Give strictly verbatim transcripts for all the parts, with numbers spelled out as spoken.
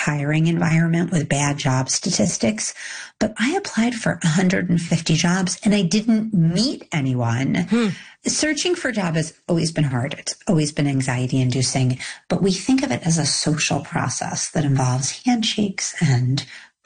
hiring environment with bad job statistics, but I applied for one hundred fifty jobs and I didn't meet anyone. Hmm. Searching for a job has always been hard. It's always been anxiety inducing, but we think of it as a social process that involves handshakes and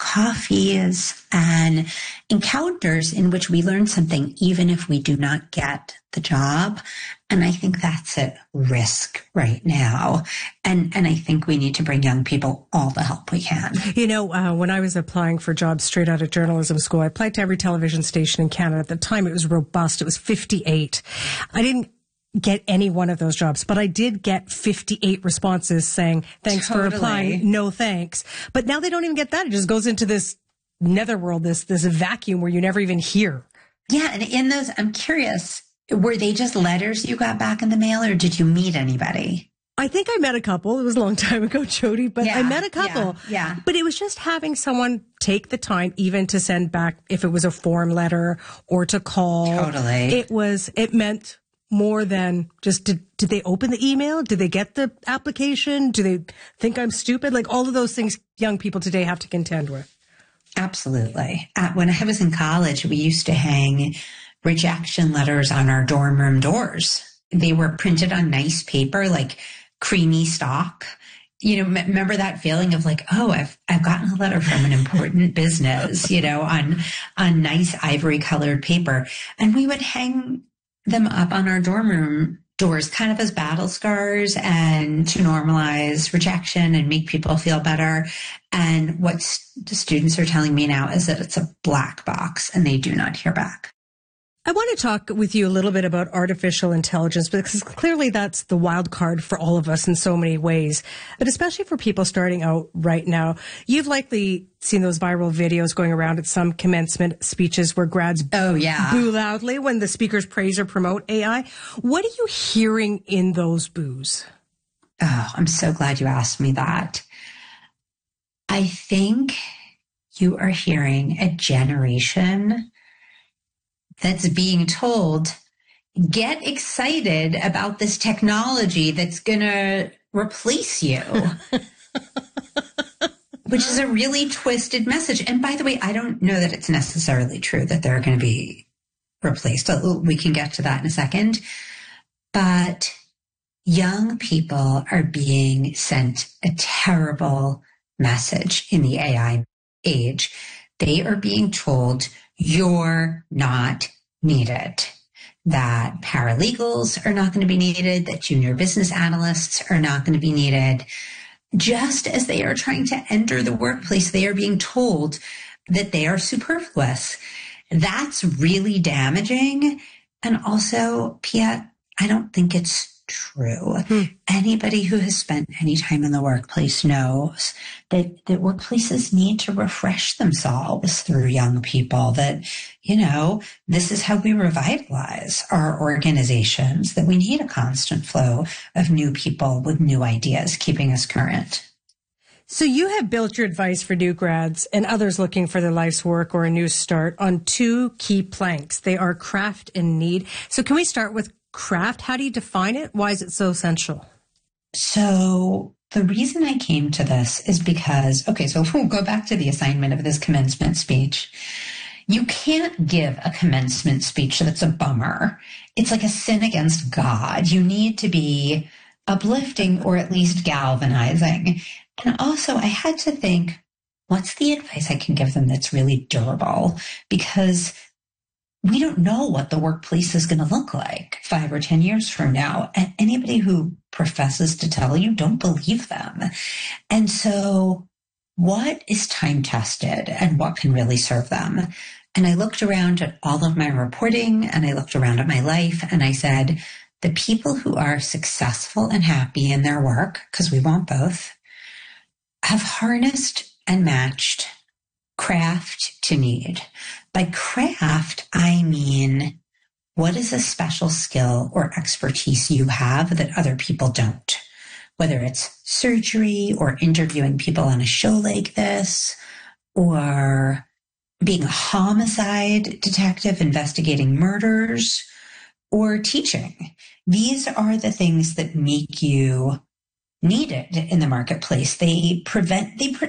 coffees and encounters in which we learn something even if we do not get the job. And I think that's at risk right now. And and I think we need to bring young people all the help we can. You know, uh, when I was applying for jobs straight out of journalism school, I applied to every television station in Canada. At the time, it was robust. It was fifty-eight. I didn't get any one of those jobs, but I did get fifty-eight responses saying, thanks totally. for applying, no thanks. But now they don't even get that. It just goes into this netherworld, this, this vacuum where you never even hear. Yeah. And in those, I'm curious, were they just letters you got back in the mail or did you meet anybody? I think I met a couple. It was a long time ago, Jody, but yeah, I met a couple. Yeah, yeah. But it was just having someone take the time even to send back, if it was a form letter or to call. Totally. It was, it meant more than just, did, did they open the email? Did they get the application? Do they think I'm stupid? Like all of those things young people today have to contend with. Absolutely. Uh, when I was in college, we used to hang rejection letters on our dorm room doors. They were printed on nice paper, like creamy stock. You know, m- remember that feeling of like, oh, I've I've gotten a letter from an important business, you know, on on nice ivory colored paper. And we would hang them up on our dorm room doors kind of as battle scars and to normalize rejection and make people feel better. And what the students are telling me now is that it's a black box and they do not hear back. I want to talk with you a little bit about artificial intelligence because clearly that's the wild card for all of us in so many ways, but especially for people starting out right now. You've likely seen those viral videos going around at some commencement speeches where grads oh, yeah. boo loudly when the speakers praise or promote A I. What are you hearing in those boos? Oh, I'm so glad you asked me that. I think you are hearing a generation that's being told, get excited about this technology that's going to replace you, which is a really twisted message. And by the way, I don't know that it's necessarily true that they're going to be replaced. We can get to that in a second. But young people are being sent a terrible message in the A I age. They are being told, you're not needed, that paralegals are not going to be needed, that junior business analysts are not going to be needed. Just as they are trying to enter the workplace, they are being told that they are superfluous. That's really damaging. And also, Pia, I don't think it's true. Hmm. Anybody who has spent any time in the workplace knows that, that workplaces need to refresh themselves through young people, that, you know, this is how we revitalize our organizations, that we need a constant flow of new people with new ideas keeping us current. So you have built your advice for new grads and others looking for their life's work or a new start on two key planks. They are craft and need. So can we start with craft? How do you define it? Why is it so essential? So the reason I came to this is because, okay, so we'll go back to the assignment of this commencement speech. You can't give a commencement speech that's a bummer. It's like a sin against God. You need to be uplifting or at least galvanizing. And also I had to think, what's the advice I can give them that's really durable? Because we don't know what the workplace is going to look like five or ten years from now. And anybody who professes to tell you, don't believe them. And so what is time tested and what can really serve them? And I looked around at all of my reporting and I looked around at my life and I said, the people who are successful and happy in their work, because we want both, have harnessed and matched craft to need. By craft, I mean, what is a special skill or expertise you have that other people don't? Whether it's surgery or interviewing people on a show like this, or being a homicide detective investigating murders, or teaching. These are the things that make you needed in the marketplace. They prevent, they, pre-